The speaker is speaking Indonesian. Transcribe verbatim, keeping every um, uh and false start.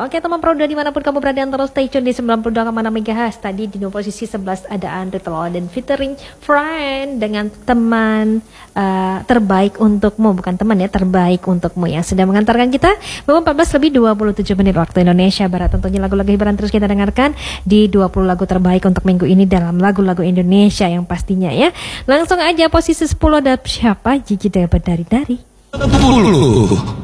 Oke teman Proda dimanapun kamu berada, terus stay tune di sembilan puluh dua koma enam megahertz. Tadi di posisi sebelas ada Andre Telo dan featuring Friend dengan teman uh, terbaik untukmu. Bukan teman ya, terbaik untukmu, yang sudah mengantarkan kita bahwa empat belas lebih dua puluh tujuh menit waktu Indonesia Barat. Tentunya lagu-lagu hiburan terus kita dengarkan di dua puluh lagu terbaik untuk minggu ini dalam lagu-lagu Indonesia yang pastinya ya. Langsung aja posisi sepuluh ada siapa? Gigi Dapat Dari Dari.